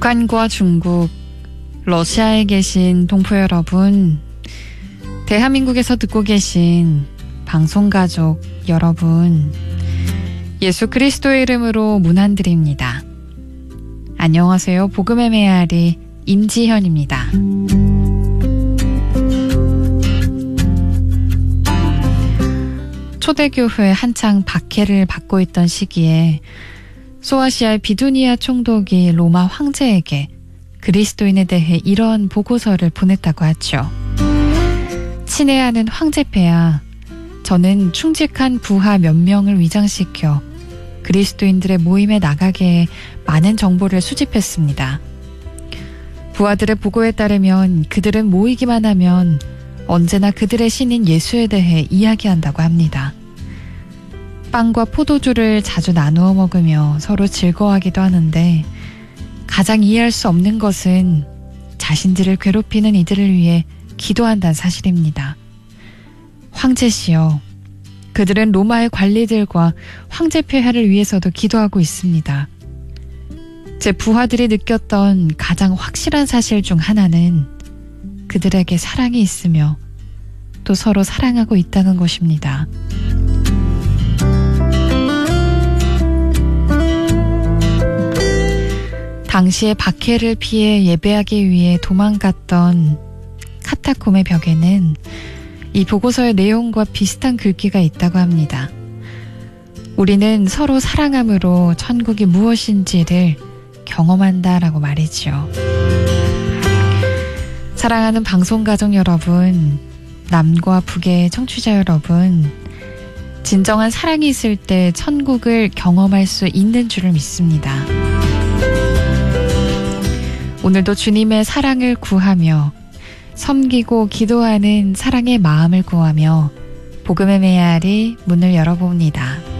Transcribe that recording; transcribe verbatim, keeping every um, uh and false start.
북한과 중국, 러시아에 계신 동포 여러분, 대한민국에서 듣고 계신 방송가족 여러분, 예수 그리스도의 이름으로 문안드립니다. 안녕하세요. 복음의 메아리 임지현입니다. 초대교회 한창 박해를 받고 있던 시기에 소아시아의 비두니아 총독이 로마 황제에게 그리스도인에 대해 이런 보고서를 보냈다고 하죠. 친애하는 황제폐하, 저는 충직한 부하 몇 명을 위장시켜 그리스도인들의 모임에 나가게 해 많은 정보를 수집했습니다. 부하들의 보고에 따르면 그들은 모이기만 하면 언제나 그들의 신인 예수에 대해 이야기한다고 합니다. 빵과 포도주를 자주 나누어 먹으며 서로 즐거워하기도 하는데 가장 이해할 수 없는 것은 자신들을 괴롭히는 이들을 위해 기도한다는 사실입니다. 황제시여, 그들은 로마의 관리들과 황제 폐하를 위해서도 기도하고 있습니다. 제 부하들이 느꼈던 가장 확실한 사실 중 하나는 그들에게 사랑이 있으며 또 서로 사랑하고 있다는 것입니다. 당시에 박해를 피해 예배하기 위해 도망갔던 카타콤의 벽에는 이 보고서의 내용과 비슷한 글귀가 있다고 합니다. 우리는 서로 사랑함으로 천국이 무엇인지를 경험한다라고 말이죠. 사랑하는 방송가족 여러분, 남과 북의 청취자 여러분, 진정한 사랑이 있을 때 천국을 경험할 수 있는 줄을 믿습니다. 오늘도 주님의 사랑을 구하며 섬기고 기도하는 사랑의 마음을 구하며 복음의 메아리 문을 열어봅니다.